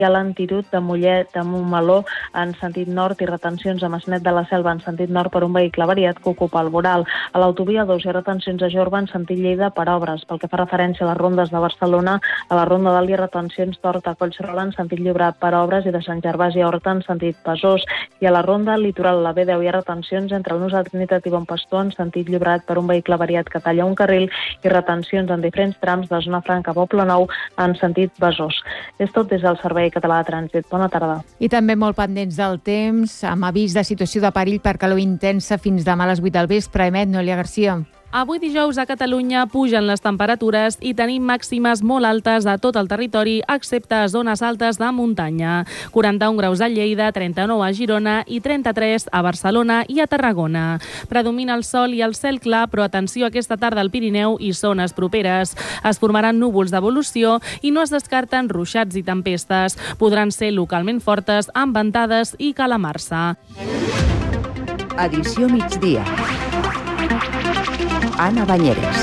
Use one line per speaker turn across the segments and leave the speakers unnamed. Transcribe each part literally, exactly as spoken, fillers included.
Hi ha l'Antirut de Mollet de Montmeló en sentit nord i retencions a Massanet de la Selva en sentit nord per un vehicle variat que ocupa el voral. A l'autovia dos hi ha retencions a Jorba en sentit Lleida per obres. Pel que fa referència a les rondes de Barcelona, a la Ronda d'Alt hi ha retencions d'Horta a Collserola en sentit Llobregat per obres i de Sant Gervasi a Horta en sentit Besòs. I a la Ronda Litoral, la B deu, hi ha retencions entre el Nus de Trinitat i Bon Pastor en sentit Llobregat per un vehicle variat que talla un carril i retencions en diferents trams de Zona Franca a Poble Nou en sentit Besòs. És tot des del Servei Català de Trànsit. Bona tarda.
I també molt pendents del temps, amb avís de situació de perill per calor intensa fins demà a les vuit del vespre. Emet, Noelia Garcia.
Avui dijous a Catalunya pugen les temperatures i tenim màximes molt altes a tot el territori, excepte a zones altes de muntanya. quaranta-un graus a Lleida, trenta-nou a Girona i trenta-tres a Barcelona i a Tarragona. Predomina el sol i el cel clar, però atenció aquesta tarda al Pirineu i zones properes. Es formaran núvols d'evolució i no es descarten ruixats i tempestes. Podran ser localment fortes, amb ventades i calamarsa.
Edició migdia. Anna Banyeres.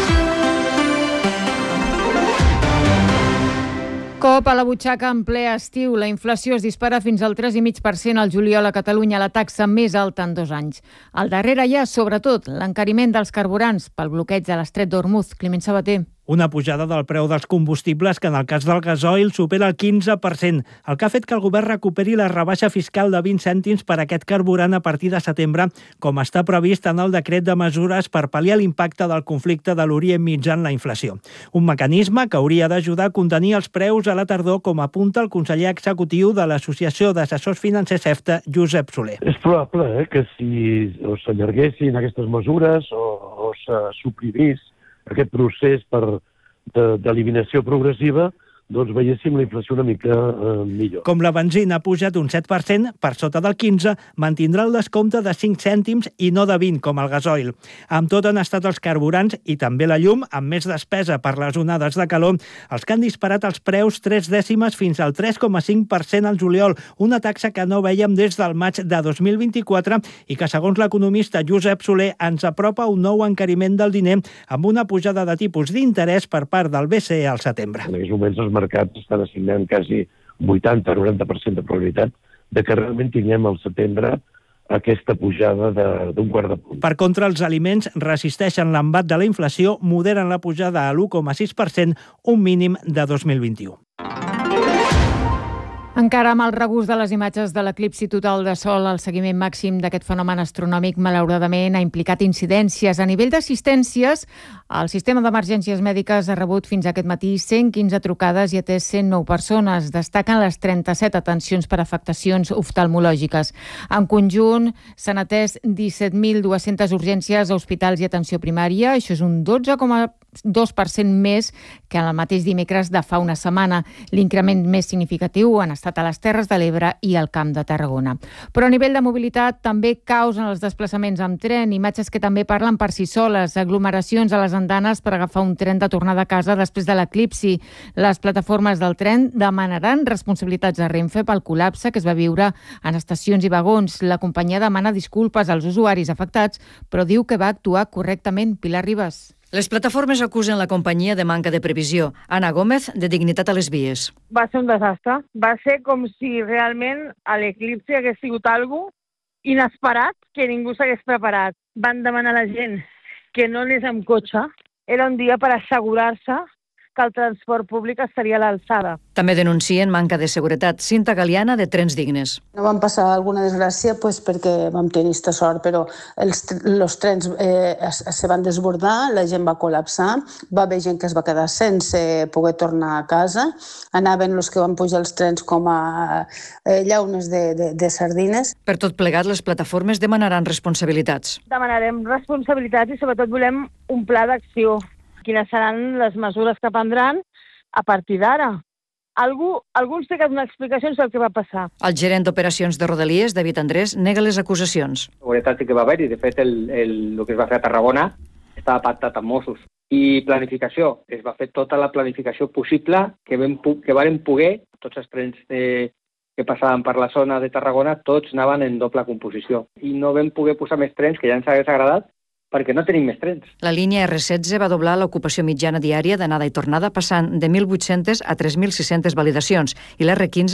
Cop a la butxaca en ple estiu. La inflació es dispara fins al tres coma cinc per cent al juliol a Catalunya, la taxa més alta en dos anys. Al darrere hi ha, sobretot, l'encariment dels carburants pel bloqueig de l'estret d'Hormuz. Climent Sabater.
Una pujada del preu dels combustibles que en el cas del gasoil supera el quinze per cent, el que ha fet que el govern recuperi la rebaixa fiscal de vint cèntims per a aquest carburant a partir de setembre, com està previst en el decret de mesures per pal·liar l'impacte del conflicte de l'Orient Mitjà en la inflació. Un mecanisme que hauria d'ajudar a contenir els preus a la tardor, com apunta el conseller executiu de l'Associació d'Assessors Financers EFTA, Josep Soler.
És probable eh, que si o s'allarguessin aquestes mesures o, o se suprimís aquest procés per d'eliminació progressiva, doncs veiéssim la inflació una mica eh, millor.
Com la benzina ha pujat un set per cent, per sota del quinze, mantindrà el descompte de cinc cèntims i no de vint, com el gasoil. Amb tot han estat els carburants i també la llum, amb més despesa per les onades de calor, els que han disparat els preus tres dècimes fins al tres coma cinc per cent al juliol, una taxa que no vèiem des del maig de dos mil vint-i-quatre i que, segons l'economista Josep Soler, ens apropa un nou encariment del diner amb una pujada de tipus d'interès per part del B C E al setembre.
En aquests moments els mercats estan assignant quasi vuitanta a noranta per cent de probabilitat de que realment tinguem al setembre aquesta pujada d'un quart de punt.
Per contra, els aliments resisteixen l'embat de la inflació, moderen la pujada a l'u coma sis per cent, un mínim de dos mil vint-i-u.
Encara amb el regust de les imatges de l'eclipsi total de sol, el seguiment màxim d'aquest fenomen astronòmic malauradament ha implicat incidències. A nivell d'assistències, el sistema d'emergències mèdiques ha rebut fins aquest matí cent quinze trucades i ha atès cent nou persones. Destaquen les trenta-set atencions per afectacions oftalmològiques. En conjunt, s'han atès disset mil dues-centes urgències a hospitals i atenció primària. Això és un dotze coma dos per cent més que el mateix dimecres de fa una setmana. L'increment més significatiu han estat a les Terres de l'Ebre i al Camp de Tarragona. Però a nivell de mobilitat també causen els desplaçaments amb tren, imatges que també parlen per si soles, aglomeracions a les andanes per agafar un tren de tornada a casa després de l'eclipsi. Les plataformes del tren demanaran responsabilitats a Renfe pel col·lapse que es va viure en estacions i vagons. La companyia demana disculpes als usuaris afectats, però diu que va actuar correctament. Pilar Ribas.
Les plataformes acusen la companyia de manca de previsió. Anna Gómez, de dignitat a les vies.
Va ser un desastre. Va ser com si realment a l'eclipsi hagués sigut algo inesperat que ningú s'hagués preparat. Van demanar a la gent que no anés amb cotxe. Era un dia per assegurar-se que el transport públic estaria a l'alçada.
També denuncien manca de seguretat. Cinta Galiana, de Trens Dignes.
No vam passar alguna desgràcia pues, perquè vam tenir aquesta sort, però els, els trens eh, es, se van desbordar, la gent va col·lapsar, va haver gent que es va quedar sense poder tornar a casa, anaven els que van pujar els trens com a eh, llaunes de, de, de sardines.
Per tot plegat, les plataformes demanaran responsabilitats.
Demanarem responsabilitats i sobretot volem un pla d'acció. Quines seran les mesures que prendran a partir d'ara. Algú, algú ens té que donar explicacions del que va passar.
El gerent d'operacions de Rodalies, David Andrés, nega les acusacions.
Seguretat sí que va haver-hi. De fet, el, el, el que es va fer a Tarragona estava pactat amb Mossos. I planificació. Es va fer tota la planificació possible que, vam, que varen poder. Tots els trens de, que passaven per la zona de Tarragona, tots anaven en doble composició. I no vam poder posar més trens, que ja ens hagués agradat, perquè no tenim més trens.
La línia erre setze va doblar l'ocupació mitjana diària d'anada i tornada, passant de mil vuit-centes a tres mil sis-centes validacions, i l'erre quinze